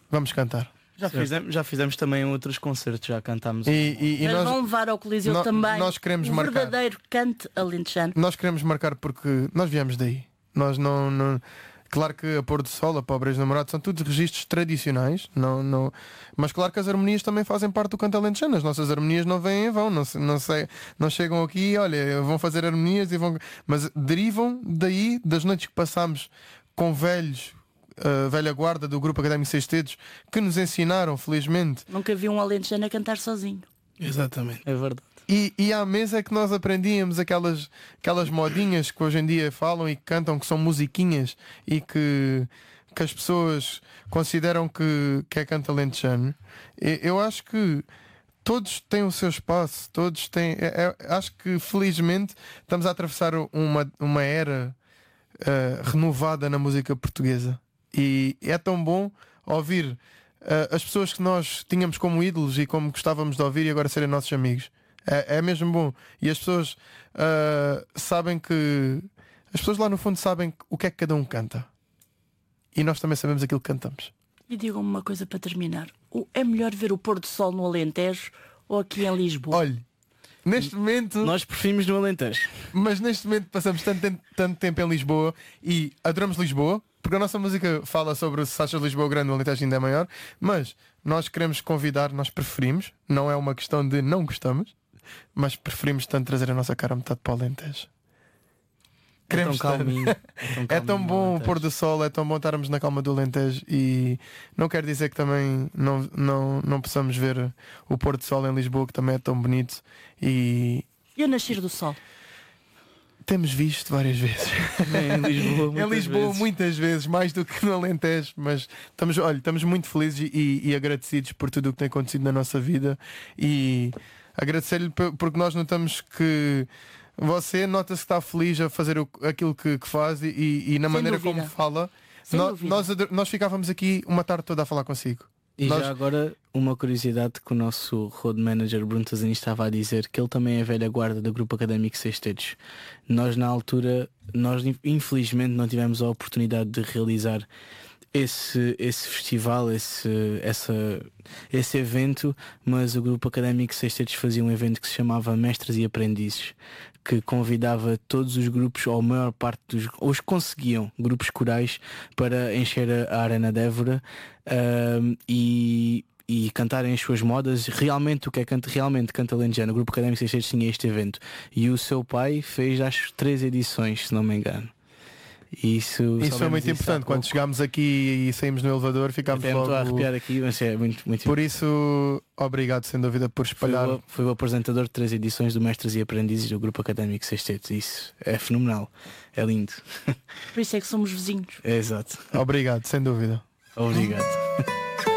vamos cantar. Já fizemos também outros concertos, já cantámos. E Mas nós vão levar ao Coliseu também nós queremos o marcar. verdadeiro cante alentejano. Nós queremos marcar porque nós viemos daí. Nós não... Claro que a Pôr do Sol, a Pobres Namorados são todos registros tradicionais, mas claro que as harmonias também fazem parte do canto alentejano. As nossas harmonias não vêm em vão, não chegam aqui, olha, vão fazer harmonias mas derivam daí, das noites que passámos com velhos, a velha guarda do Grupo Académico Seis Tedos, que nos ensinaram, felizmente. Nunca vi um alentejano a cantar sozinho. Exatamente, é verdade. E à mesa é que nós aprendíamos aquelas modinhas que hoje em dia falam e que cantam, que são musiquinhas e que as pessoas consideram que é canto alentejano. Eu acho que todos têm o seu espaço, todos têm. Acho que felizmente estamos a atravessar uma era renovada na música portuguesa. E é tão bom ouvir as pessoas que nós tínhamos como ídolos e como gostávamos de ouvir e agora serem nossos amigos. É mesmo bom. E as pessoas sabem que... As pessoas lá no fundo sabem o que é que cada um canta. E nós também sabemos aquilo que cantamos. E digam-me uma coisa para terminar. É melhor ver o pôr do sol no Alentejo ou aqui em Lisboa? Olhe, neste momento... Nós preferimos no Alentejo. Mas neste momento passamos tanto tempo em Lisboa e adoramos Lisboa, porque a nossa música fala sobre se achas Lisboa grande, o Alentejo ainda é maior. Mas nós queremos convidar, nós preferimos, não é uma questão de não gostamos, mas preferimos tanto trazer a nossa cara a metade para o Alentejo. Queremos calminho. É tão bom o pôr do sol, é tão bom estarmos na calma do Alentejo. E não quer dizer que também não possamos ver o pôr do sol em Lisboa, que também é tão bonito. E o nascer do sol? Temos visto várias vezes. Em Lisboa, muitas vezes, mais do que no Alentejo. Mas estamos muito felizes e agradecidos por tudo o que tem acontecido na nossa vida. E agradecer-lhe porque nós notamos que você nota-se que está feliz a fazer aquilo que faz e na maneira como fala. Nós ficávamos aqui uma tarde toda a falar consigo. E já agora uma curiosidade que o nosso road manager Bruno Tazini estava a dizer, que ele também é velha guarda do Grupo Académico Seis Tedos. Nós na altura, infelizmente não tivemos a oportunidade de realizar esse festival, esse evento, mas o Grupo Académico Seis Tedos fazia um evento que se chamava Mestres e Aprendizes, que convidava todos os grupos, ou a maior parte os conseguiam, grupos corais, para encher a Arena de Évora e cantarem as suas modas. Realmente o que é realmente canta alentejano. O Grupo Académico Seis Tedos tinha este evento e o seu pai fez acho 3 edições, se não me engano. Isso é muito importante. Quando chegámos aqui e saímos no elevador, ficámos logo... Estou a arrepiar aqui, mas é muito por isso, obrigado sem dúvida por espalhar. Foi o apresentador de 3 edições do Mestres e Aprendizes do Grupo Académico Seis Tedos. Isso é fenomenal, é lindo. Por isso é que somos vizinhos. É, exato. Obrigado, sem dúvida. Obrigado.